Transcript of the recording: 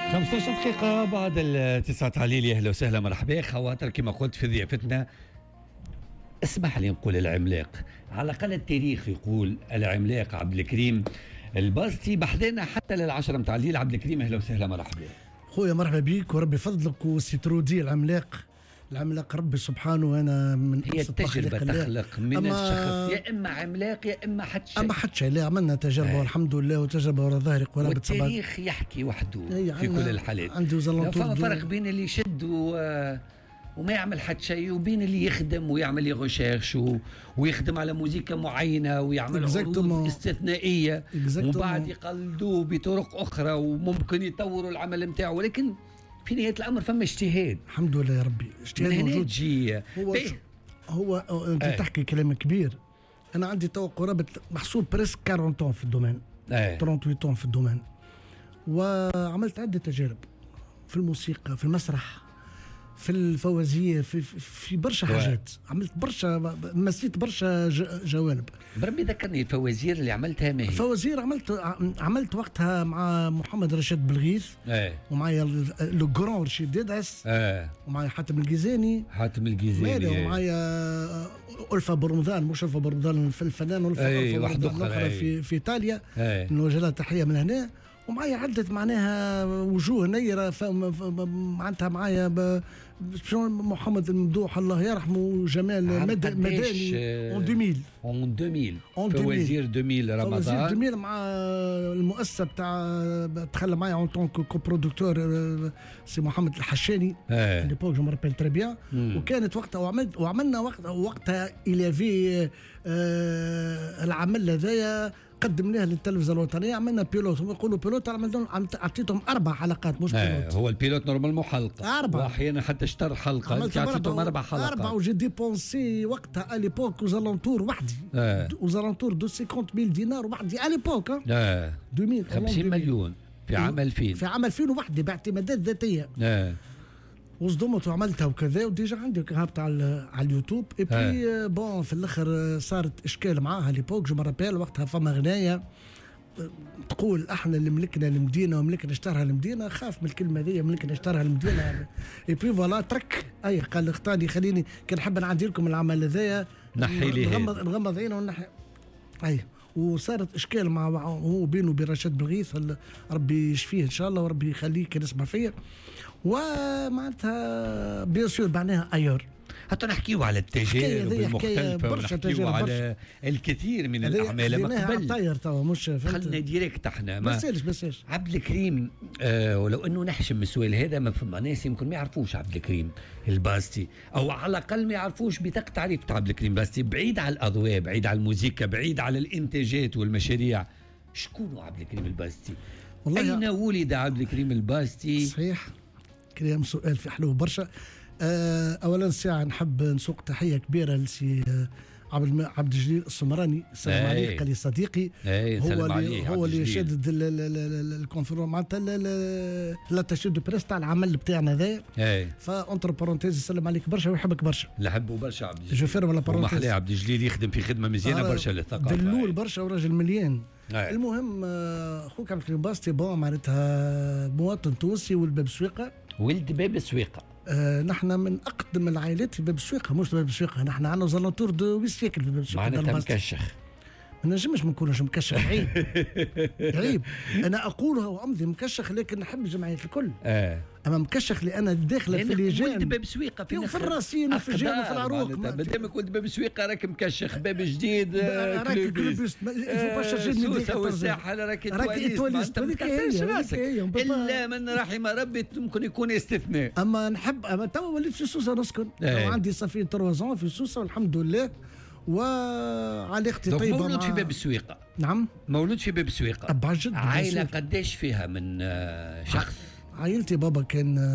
15 دقيقة بعد التسعة عليل. يا أهلا وسهلا مرحبا خواطر. كما قلت في ضيافتنا، اسمح لي نقول العملاق، على الأقل التاريخ يقول العملاق عبد الكريم الباسطي. بحذانا حتى للعشرة متاع الليل. عبد الكريم أهلا وسهلا مرحبا خويا، مرحبا بيك وربي فضلك. وسيترودي العملاق ربي سبحانه. وانا من هي التجربة تخلق من الشخص يا اما عملاق يا اما حد شيء. اما حد شيء، لا عملنا تجربه والحمد لله، وتجربه ورا ظهرك ورا والتاريخ يحكي وحده في كل الحالات. عندي فما فرق بين اللي يشد وما يعمل حد شيء، وبين اللي يخدم ويعمل ريشيرش ويخدم على موسيقى معينة ويعمل عروض استثنائية ومن بعد يقلدوه بطرق أخرى وممكن يطوروا العمل نتاعه. ولكن في نهاية الأمر فما اجتهاد، الحمد لله يا ربي. اجتهاد موجود. هو أنت تحكي كلام كبير. أنا عندي تو قرابة محسوب بريسك 40 في الدومين، 38 في الدومين، وعملت عدة تجارب في الموسيقى، في المسرح، في الفوازير، في برشا حاجات. عملت برشا، مسيت برشا جوانب. بربي ذكرني الفوازير اللي عملتها. ما هي الفوازير عملت وقتها مع محمد رشاد بلغيث، ومعايا لو جران رشيد ديدعس، ومعايا حاتم الجيزاني ومعايا ألفا برمضان، مش ألفا برمضان الفنان، ألفا برمضان الأخرى في إيطاليا، نوجه لها تحية من هنا. ومعايا عدة معناها وجوه نيرة، معناتها معايا محمد الممدوح الله يرحمه، وجمال مداني اون 2000 فوازير 2000 رمضان. فوازير 2000 مع المؤسسة بتاع تخلى معايا اون طونك كوبرودكتور سي محمد الحشاني ليبوك، جو ماربيل تري بيان. وكانت وقتها وعملنا وقتها الى في العمل هذايا قدمناه للتلفزيون الوطنيه. عملنا بيلوت، يقولوا بيلوت، اعطيتهم 4 حلقات مش بيلوت. هو البيلوت نورمالمون حلقه 4، واحيانا حتى اشتر حلقه، اعطيتهم 4 حلقات. 4 وجي ديبونسي وقتها اليبوك وزالونتور وحدي، وزالونتور دو 50,000 دينار وحدي اليبوك. 50 مليون في عام 2000، في عام 2000 وحدي، باعتمادات ذاتيه. وصدمت وعملتها وكذا، وديجا عندي هابط على اليوتيوب. اي بي بون في الاخر صارت اشكال معاها ليبوك. جو مرابيل وقتها فما غنايه تقول احنا اللي ملكنا المدينه وملكنا اشترها المدينه. خاف من الكلمه ذي، ملكنا اشترها المدينه. اي بي فوالا ترك. قال اختاري خليني كان نحب نعدي لكم العمل هذايا، نحي لي نغمض عينه ونحي. وصارت اشكال مع هو بينه وبين رشاد بلغيث، ربي يشفيه ان شاء الله وربي يخليه كان يسمع فيا. ومعناتها بيان سور معناها ايور. حتى نحكيو على التجارب المختلفة، ونحكيو على الكثير من الأعمال. ما قبل طاير توا مش خلنا ديريكت احنا بسالش عبد الكريم. ولو انه نحشم السؤال هذا، ما فما ناس يمكن ما يعرفوش عبد الكريم الباسطي، او على الاقل ما يعرفوش بطاقة تعريف عبد الكريم الباسطي. بعيد على الاضواء، بعيد على الموسيقى، بعيد على الانتاجات والمشاريع، شكون عبد الكريم الباسطي؟ اين ولد عبد الكريم الباسطي؟ صحيح، كلام سؤال في حلو برشا. اولا ساعه نحب نسوق تحيه كبيره لسي عبد الجليل السمراني، السلام عليك. قال لي صديقي، هو اللي شدد الكونفرون معناتها لا تشد بريس تاع العمل بتاعنا هذا. فانتر بارونتيز السلام عليك برشا ويحبك برشا. نحبه برشا عبد الجليل. جو فير ولا بارونتيز. ومحلاه عبد الجليل يخدم في خدمه مزيانه برشا للثقافه. دلول برشا وراجل مليان. المهم اخوك عبد الكريم الباسطي معناتها مواطن تونسي ولد سويقه. ولد باب سويقه. نحن من اقدم العائلات في باب سويقه، مش باب سويقه. نحن عندنا زلنتور دو 8 سيكل في باب سويقه. معناتها مكشخ. ما نجمش ما نكونش مكشخ، عيب. عيب. انا اقولها وامضي مكشخ، لكن نحب الجمعيات الكل. اما مكشخ لأنا داخله في اللجان. ولد باب سويقه في الراسين وفي الجان وفي العروق. مادامك ولد باب سويقه راك مكشخ. باب جديد راك كلوبيست، سوسه والساحل راك تواليست. الا من رحم ربي ممكن يكون استثناء. اما توا وليت في سوسه نسكن. عندي صافي 3 في سوسه والحمد لله، وعلاقتي طيبه. مولود في باب السويقه. نعم، مولود في باب السويقه. أبعد جد. عائله قداش فيها من شخص؟ عائلتي بابا كان